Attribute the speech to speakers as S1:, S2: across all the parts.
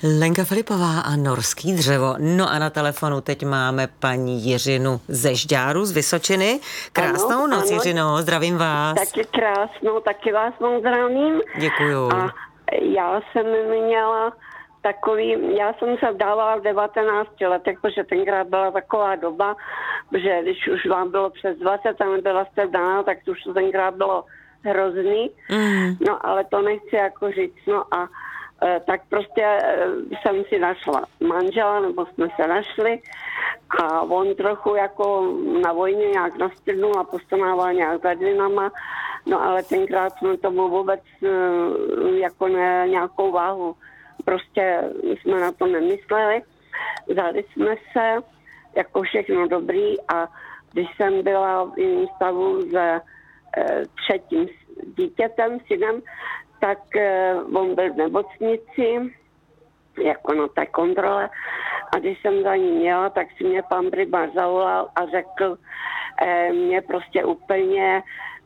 S1: Lenka Filipová a Norský dřevo. No a na telefonu teď máme paní Jiřinu ze Žďáru z Vysočiny. Krásnou
S2: Ano,
S1: noc,
S2: ano.
S1: Jiřino, zdravím vás.
S2: Taky krásnou, taky vás moc zdravím.
S1: Děkuju.
S2: A já jsem měla já jsem se vdávala v 19 letech, protože tenkrát byla taková doba, že když už vám bylo přes 20 a nebyla jste vdána, tak to už tenkrát bylo hrozný. No ale to nechci jako říct. No a tak prostě jsem si našla manžela, nebo jsme se našli a on trochu jako na vojně nějak nastydnul a postanával nějak za dvinama, no ale tenkrát jsme tomu vůbec jako nějakou váhu, prostě jsme na to nemysleli. Vzali jsme se jako všechno dobrý a když jsem byla v jiném stavu se třetím dítětem, synem, tak on byl v nemocnici, jako na té kontrole. A když jsem za ním měla, tak si mě pan primář zavolal a řekl mě prostě úplně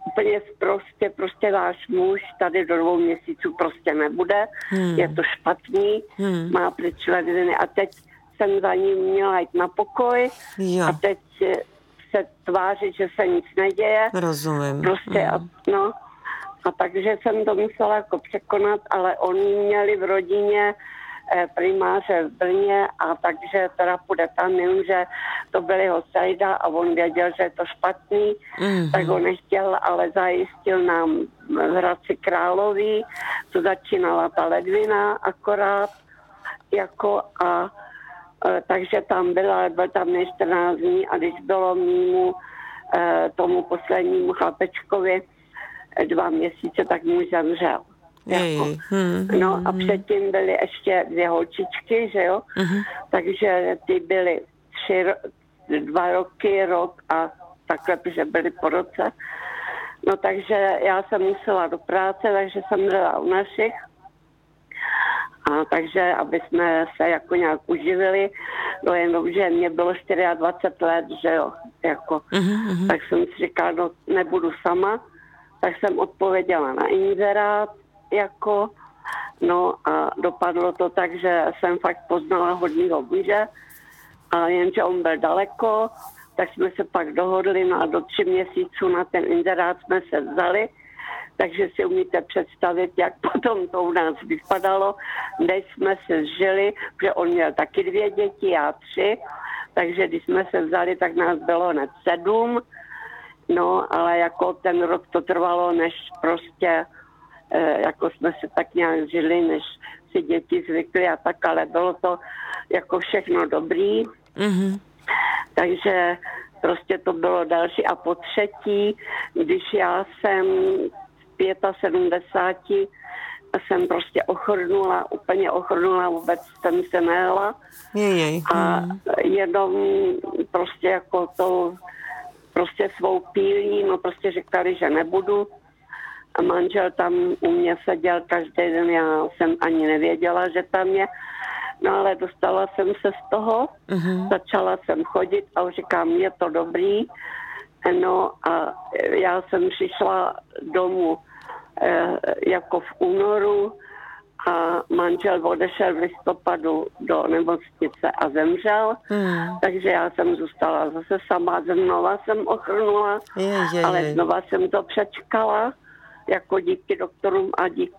S2: prostě váš muž tady do 2 měsíců prostě nebude, je to špatný, má pryč ledviny a teď jsem za ním měla jít na pokoj a teď se tvářit, že se nic neděje.
S1: Rozumím.
S2: Prostě a takže jsem to musela jako překonat, ale oni měli v rodině primáře v Brně a takže teda půjde tam, jenomže to byl jeho sejda a on věděl, že je to špatný, tak ho nechtěl, ale zajistil nám v Hradci Králové, to začínala ta ledvina akorát, jako takže tam byl tam 14 dní a když bylo mému tomu poslednímu chlapečkovi 2 měsíce, tak muž zemřel. Jako. No a předtím byly ještě 2 holčičky, že jo? Takže ty byly 2 roky, rok a takhle, protože byly po roce. No takže já jsem musela do práce, takže jsem byla u našich. A takže, aby jsme se jako nějak uživili, no jenom, že mě bylo 24 let, že jo, jako. Tak jsem si říkala, no nebudu sama, tak jsem odpověděla na inzerát, jako, no a dopadlo to tak, že jsem fakt poznala hodnýho muže, a jenže on byl daleko, tak jsme se pak dohodli, no a do 3 měsíců na ten inzerát jsme se vzali, takže si umíte představit, jak potom to u nás vypadalo, než jsme se zžili, protože on měl taky 2 děti, já 3, takže když jsme se vzali, tak nás bylo hned 7, no ale jako ten rok to trvalo, než prostě jako jsme se tak nějak žili, než si děti zvykly a tak, ale bylo to jako všechno dobrý. Takže prostě to bylo další a po třetí, když já jsem 75 jsem prostě úplně ochrnula, vůbec jsem se nejela. A jenom prostě jako to prostě svou pílí, no prostě říkali, že nebudu. A manžel tam u mě seděl každý den, já jsem ani nevěděla, že tam je. No ale dostala jsem se z toho, začala jsem chodit a říkám, je to dobrý. No a já jsem přišla domů jako v únoru a manžel odešel v listopadu do nemocnice a zemřel. Takže já jsem zůstala zase sama, znova jsem ochrnula, ale znova jsem to přečkala, jako díky doktorům a díky